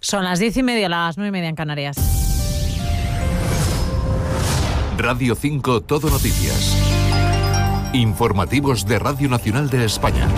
Son las 10:30, las 9:30 en Canarias. Radio 5 Todo Noticias. Informativos de Radio Nacional de España.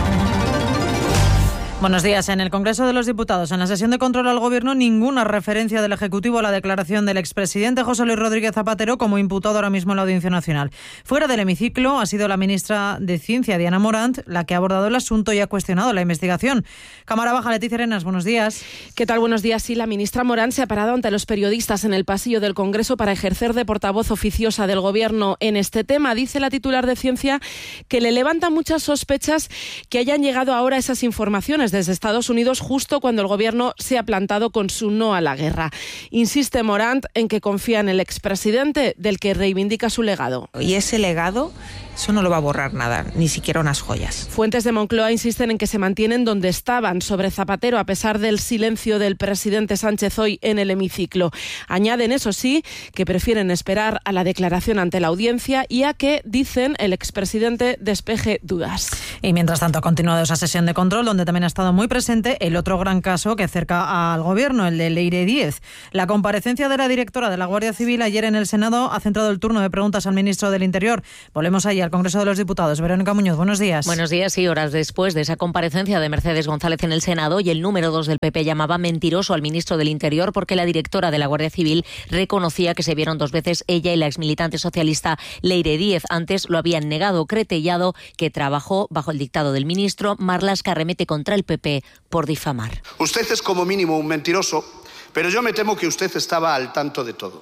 Buenos días. En el Congreso de los Diputados, en la sesión de control al Gobierno, ninguna referencia del Ejecutivo a la declaración del expresidente José Luis Rodríguez Zapatero como imputado ahora mismo en la Audiencia Nacional. Fuera del hemiciclo ha sido la ministra de Ciencia, Diana Morant, la que ha abordado el asunto y ha cuestionado la investigación. Cámara Baja, Leticia Arenas, buenos días. ¿Qué tal? Buenos días. Sí, la ministra Morant se ha parado ante los periodistas en el pasillo del Congreso para ejercer de portavoz oficiosa del Gobierno en este tema. Dice la titular de Ciencia que le levanta muchas sospechas que hayan llegado ahora esas informaciones desde Estados Unidos justo cuando el Gobierno se ha plantado con su no a la guerra. Insiste Morant en que confía en el expresidente, del que reivindica su legado. Y ese legado, eso no lo va a borrar nada, ni siquiera unas joyas. Fuentes de Moncloa insisten en que se mantienen donde estaban sobre Zapatero a pesar del silencio del presidente Sánchez hoy en el hemiciclo. Añaden, eso sí, que prefieren esperar a la declaración ante la audiencia y a que, dicen, el expresidente despeje dudas. Y mientras tanto ha continuado esa sesión de control donde también ha estado muy presente el otro gran caso que acerca al Gobierno, el de Leire Díez. La comparecencia de la directora de la Guardia Civil ayer en el Senado ha centrado el turno de preguntas al ministro del Interior. Volvemos ahí al Congreso de los Diputados. Verónica Muñoz, buenos días. Buenos días, y horas después de esa comparecencia de Mercedes González en el Senado, y el número 2 del PP llamaba mentiroso al ministro del Interior porque la directora de la Guardia Civil reconocía que se vieron 2 veces ella y la exmilitante socialista Leire Díez. Antes lo habían negado. Cretellado que trabajó bajo el dictado del ministro. Marlaska arremete contra el PP por difamar. Usted es como mínimo un mentiroso, pero yo me temo que usted estaba al tanto de todo.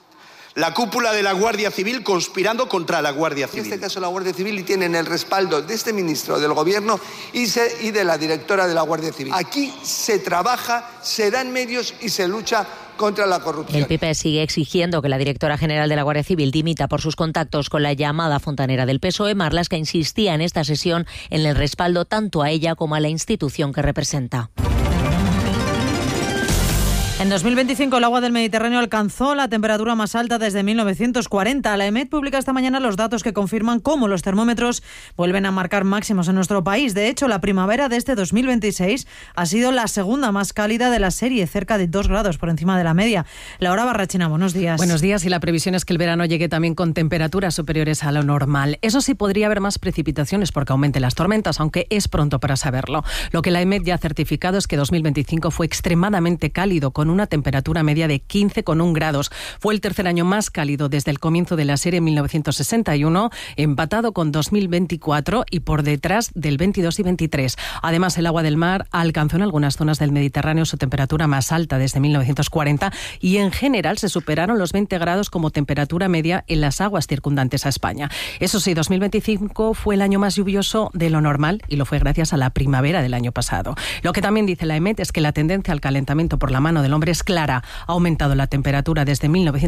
La cúpula de la Guardia Civil conspirando contra la Guardia Civil. En este caso la Guardia Civil, y tienen el respaldo de este ministro del Gobierno y de la directora de la Guardia Civil. Aquí se trabaja, se dan medios y se lucha contra la corrupción. El PP sigue exigiendo que la directora general de la Guardia Civil dimita por sus contactos con la llamada fontanera del PSOE. Marlaska insistía en esta sesión en el respaldo tanto a ella como a la institución que representa. En 2025 el agua del Mediterráneo alcanzó la temperatura más alta desde 1940. La EMET publica esta mañana los datos que confirman cómo los termómetros vuelven a marcar máximos en nuestro país. De hecho, la primavera de este 2026 ha sido la segunda más cálida de la serie, cerca de 2 grados por encima de la media. Laura Barrachina, buenos días. Buenos días, y la previsión es que el verano llegue también con temperaturas superiores a lo normal. Eso sí, podría haber más precipitaciones porque aumenten las tormentas, aunque es pronto para saberlo. Lo que la EMET ya ha certificado es que 2025 fue extremadamente cálido, con una temperatura media de 15,1 grados. Fue el tercer año más cálido desde el comienzo de la serie en 1961, empatado con 2024 y por detrás del 22 y 23. Además, el agua del mar alcanzó en algunas zonas del Mediterráneo su temperatura más alta desde 1940 y en general se superaron los 20 grados como temperatura media en las aguas circundantes a España. Eso sí, 2025 fue el año más lluvioso de lo normal y lo fue gracias a la primavera del año pasado. Lo que también dice la EMET es que la tendencia al calentamiento por la mano del hombre es clara. Ha aumentado la temperatura desde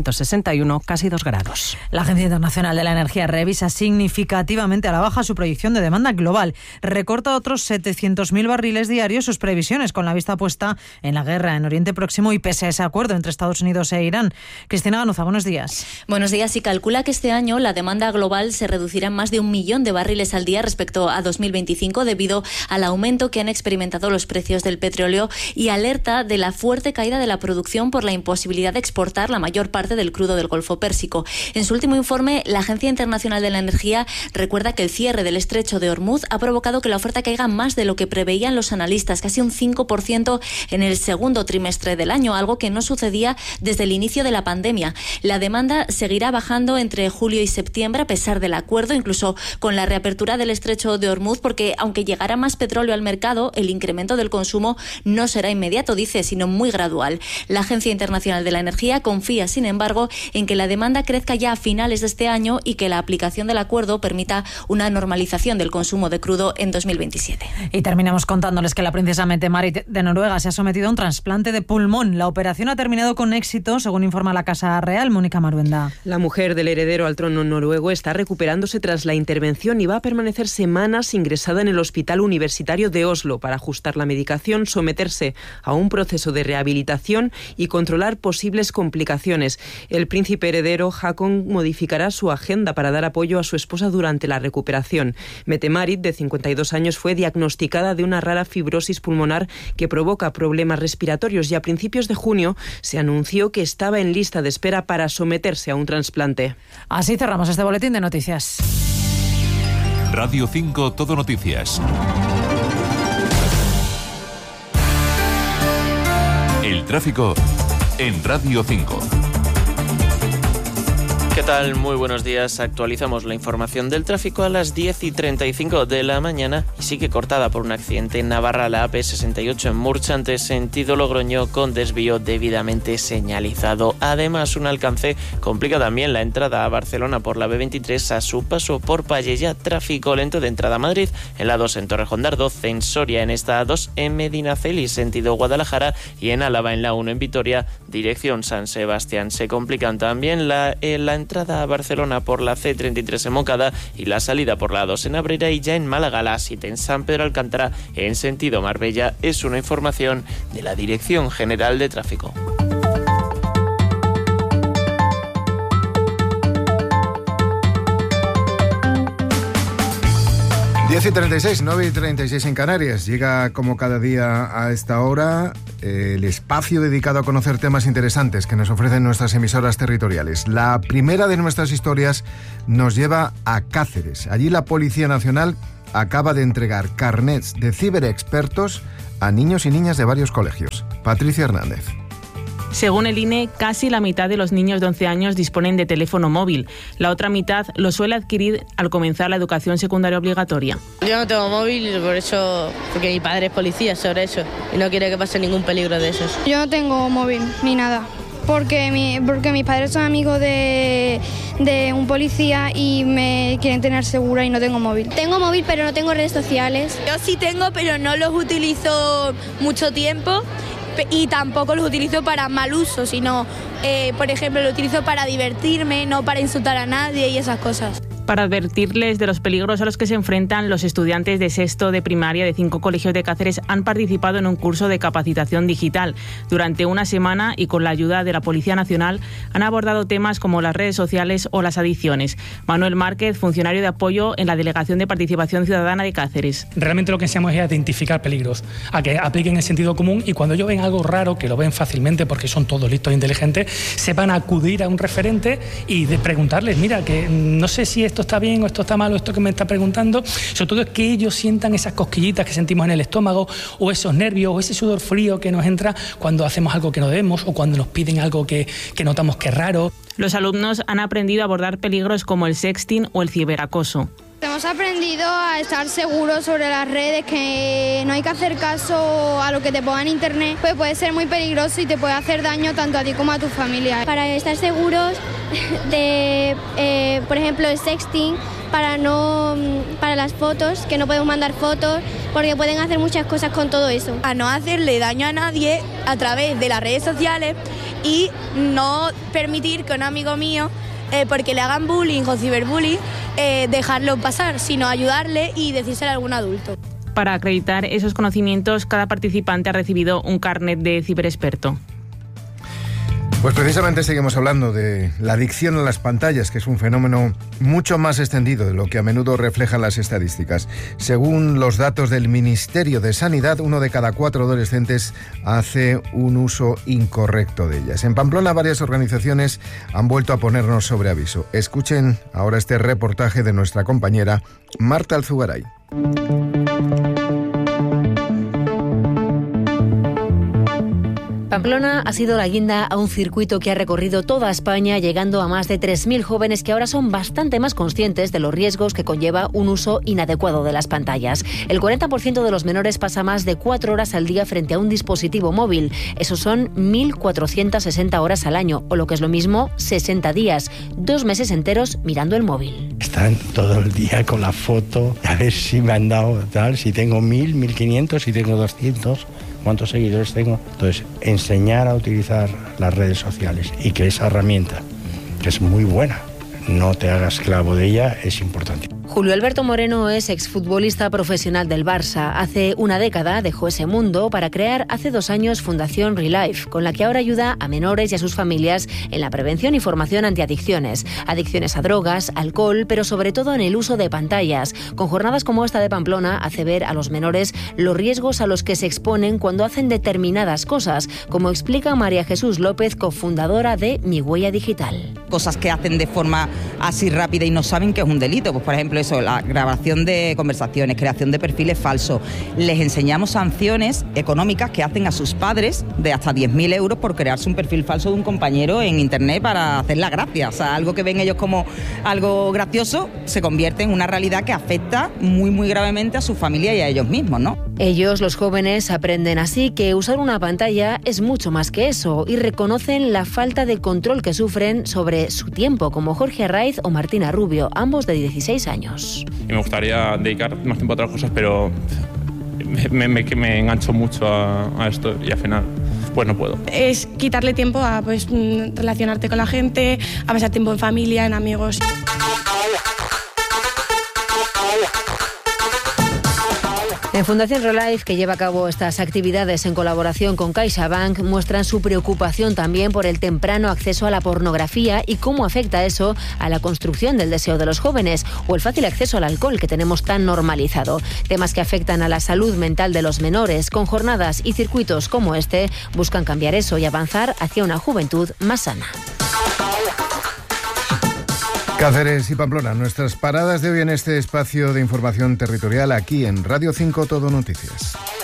1961 casi 2 grados. La Agencia Internacional de la Energía revisa significativamente a la baja su proyección de demanda global. Recorta otros 700.000 barriles diarios sus previsiones, con la vista puesta en la guerra en Oriente Próximo y pese a ese acuerdo entre Estados Unidos e Irán. Cristina Ganuza, buenos días. Buenos días. Y calcula que este año la demanda global se reducirá en más de 1 millón de barriles al día respecto a 2025 debido al aumento que han experimentado los precios del petróleo, y alerta de la fuerte caída de la producción por la imposibilidad de exportar la mayor parte del crudo del Golfo Pérsico. En su último informe, la Agencia Internacional de la Energía recuerda que el cierre del estrecho de Hormuz ha provocado que la oferta caiga más de lo que preveían los analistas, casi un 5% en el segundo trimestre del año, algo que no sucedía desde el inicio de la pandemia. La demanda seguirá bajando entre julio y septiembre a pesar del acuerdo, incluso con la reapertura del estrecho de Hormuz, porque aunque llegará más petróleo al mercado, el incremento del consumo no será inmediato, dice, sino muy gradual. La Agencia Internacional de la Energía confía, sin embargo, en que la demanda crezca ya a finales de este año y que la aplicación del acuerdo permita una normalización del consumo de crudo en 2027. Y terminamos contándoles que la princesa Mette-Marit de Noruega se ha sometido a un trasplante de pulmón. La operación ha terminado con éxito, según informa la Casa Real. Mónica Maruenda. La mujer del heredero al trono noruego está recuperándose tras la intervención y va a permanecer semanas ingresada en el Hospital Universitario de Oslo para ajustar la medicación, someterse a un proceso de rehabilitación medicación y controlar posibles complicaciones. El príncipe heredero Haakon modificará su agenda para dar apoyo a su esposa durante la recuperación. Mette-Marit, de 52 años, fue diagnosticada de una rara fibrosis pulmonar que provoca problemas respiratorios y a principios de junio se anunció que estaba en lista de espera para someterse a un trasplante. Así cerramos este boletín de noticias. Radio 5 Todo Noticias. El tráfico en Radio 5. ¿Qué tal? Muy buenos días. Actualizamos la información del tráfico a las 10:35 de la mañana y sigue cortada por un accidente en Navarra, la AP68 en Murchante, sentido Logroño, con desvío debidamente señalizado. Además, un alcance complica también la entrada a Barcelona por la B23 a su paso por Pallejà. Tráfico lento de entrada a Madrid en la 2 en Torrejón de Ardoz, en Soria en esta A2 en Medinaceli, sentido Guadalajara, y en Álava en la 1 en Vitoria, dirección San Sebastián. Se complican también la entrada a Barcelona por la C33 en Moncada y la salida por la 2 en Abrera, y ya en Málaga la 7 en San Pedro Alcántara en sentido Marbella. Es una información de la Dirección General de Tráfico. Y 36, 9:36 en Canarias. Llega como cada día a esta hora el espacio dedicado a conocer temas interesantes que nos ofrecen nuestras emisoras territoriales. La primera de nuestras historias nos lleva a Cáceres. Allí la Policía Nacional acaba de entregar carnets de ciberexpertos a niños y niñas de varios colegios. Patricia Hernández. Según el INE, casi la mitad de los niños de 11 años disponen de teléfono móvil. La otra mitad lo suele adquirir al comenzar la educación secundaria obligatoria. Yo no tengo móvil, porque mi padre es policía sobre eso y no quiere que pase ningún peligro de esos. Yo no tengo móvil ni nada. Porque mis padres son amigos de un policía y me quieren tener segura y no tengo móvil. Tengo móvil pero no tengo redes sociales. Yo sí tengo, pero no los utilizo mucho tiempo y tampoco los utilizo para mal uso, sino, por ejemplo, lo utilizo para divertirme, no para insultar a nadie y esas cosas. Para advertirles de los peligros a los que se enfrentan, los estudiantes de sexto de primaria de 5 colegios de Cáceres han participado en un curso de capacitación digital. Durante una semana y con la ayuda de la Policía Nacional han abordado temas como las redes sociales o las adicciones. Manuel Márquez, funcionario de apoyo en la Delegación de Participación Ciudadana de Cáceres. Realmente lo que enseñamos es a identificar peligros, a que apliquen el sentido común y cuando ellos ven algo raro, que lo ven fácilmente porque son todos listos e inteligentes, sepan acudir a un referente y de preguntarles, mira, que no sé si esto está bien o esto está mal o esto que me está preguntando. Sobre todo es que ellos sientan esas cosquillitas que sentimos en el estómago o esos nervios o ese sudor frío que nos entra cuando hacemos algo que no debemos o cuando nos piden algo que notamos que es raro. Los alumnos han aprendido a abordar peligros como el sexting o el ciberacoso. Hemos aprendido a estar seguros sobre las redes, que no hay que hacer caso a lo que te ponga en internet, pues puede ser muy peligroso y te puede hacer daño tanto a ti como a tu familia. Para estar seguros de, por ejemplo, el sexting, para las fotos, que no podemos mandar fotos, porque pueden hacer muchas cosas con todo eso. A no hacerle daño a nadie a través de las redes sociales y no permitir que un amigo mío, porque le hagan bullying o ciberbullying, dejarlo pasar, sino ayudarle y decírselo a algún adulto. Para acreditar esos conocimientos, cada participante ha recibido un carnet de ciberexperto. Pues precisamente seguimos hablando de la adicción a las pantallas, que es un fenómeno mucho más extendido de lo que a menudo reflejan las estadísticas. Según los datos del Ministerio de Sanidad, 1 de cada 4 adolescentes hace un uso incorrecto de ellas. En Pamplona, varias organizaciones han vuelto a ponernos sobre aviso. Escuchen ahora este reportaje de nuestra compañera Marta Alzugaray. Pamplona ha sido la guinda a un circuito que ha recorrido toda España, llegando a más de 3.000 jóvenes que ahora son bastante más conscientes de los riesgos que conlleva un uso inadecuado de las pantallas. El 40% de los menores pasa más de 4 horas al día frente a un dispositivo móvil. Eso son 1.460 horas al año, o lo que es lo mismo, 60 días, 2 meses enteros mirando el móvil. Están todo el día con la foto, a ver si me han dado tal, si tengo 1.000, 1.500, si tengo 200... cuántos seguidores tengo. Entonces, enseñar a utilizar las redes sociales y que esa herramienta, que es muy buena, no te hagas esclavo de ella, es importante. Julio Alberto Moreno es exfutbolista profesional del Barça. Hace una década dejó ese mundo para crear hace 2 años Fundación Relife, con la que ahora ayuda a menores y a sus familias en la prevención y formación antiadicciones. Adicciones a drogas, alcohol, pero sobre todo en el uso de pantallas. Con jornadas como esta de Pamplona hace ver a los menores los riesgos a los que se exponen cuando hacen determinadas cosas, como explica María Jesús López, cofundadora de Mi Huella Digital. Cosas que hacen de forma así rápida y no saben que es un delito, pues por ejemplo eso, la grabación de conversaciones, creación de perfiles falsos. Les enseñamos sanciones económicas que hacen a sus padres de hasta 10.000 euros por crearse un perfil falso de un compañero en internet para hacer la gracia. O sea, algo que ven ellos como algo gracioso se convierte en una realidad que afecta muy, muy gravemente a su familia y a ellos mismos, ¿no? Ellos, los jóvenes, aprenden así que usar una pantalla es mucho más que eso y reconocen la falta de control que sufren sobre su tiempo, como Jorge Arraiz o Martina Rubio, ambos de 16 años. Y me gustaría dedicar más tiempo a otras cosas, pero me engancho mucho a esto y al final pues no puedo. Es quitarle tiempo a relacionarte con la gente, a pasar tiempo en familia, en amigos. En Fundación Relife, que lleva a cabo estas actividades en colaboración con CaixaBank, muestran su preocupación también por el temprano acceso a la pornografía y cómo afecta eso a la construcción del deseo de los jóvenes, o el fácil acceso al alcohol que tenemos tan normalizado. Temas que afectan a la salud mental de los menores. Con jornadas y circuitos como este, buscan cambiar eso y avanzar hacia una juventud más sana. Cáceres y Pamplona, nuestras paradas de hoy en este espacio de información territorial aquí en Radio 5 Todo Noticias.